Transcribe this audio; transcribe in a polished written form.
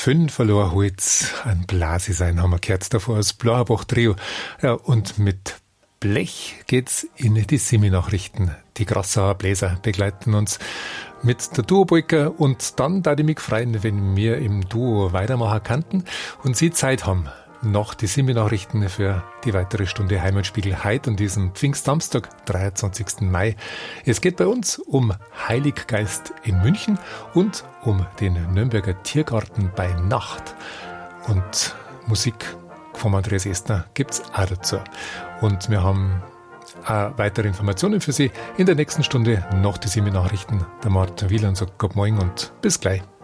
5 verloren Holz, ein Blasi sein, haben wir gehört, davor das Blauerbach Trio. Ja, und mit Blech geht's in die Simi-Nachrichten. Die Grassauer Bläser begleiten uns mit der Duo-Polka und dann da ich mich freuen, wenn wir im Duo weitermachen könnten und Sie Zeit haben. Noch die Simi-Nachrichten für die weitere Stunde Heimatspiegel heute an diesem Pfingstsamstag, 23. Mai. Es geht bei uns um Heiliggeist in München und um den Nürnberger Tiergarten bei Nacht. Und Musik von Andreas Estner gibt's auch dazu. Und wir haben auch weitere Informationen für Sie in der nächsten Stunde nach die Simi-Nachrichten. Der Martin Wieland sagt Guten Morgen und bis gleich.